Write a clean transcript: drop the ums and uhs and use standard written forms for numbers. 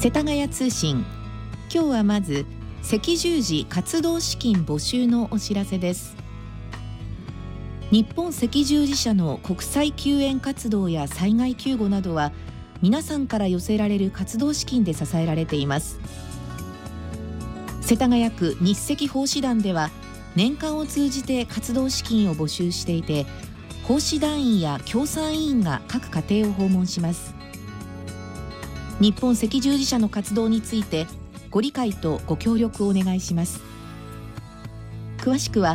世田谷通信。今日はまず赤十字活動資金募集のお知らせです。日本赤十字社の国際救援活動や災害救護などは皆さんから寄せられる活動資金で支えられています。世田谷区日赤奉仕団では年間を通じて活動資金を募集していて、奉仕団員や協賛委員が各家庭を訪問します。日本赤十字社の活動についてご理解とご協力をお願いします。詳しくは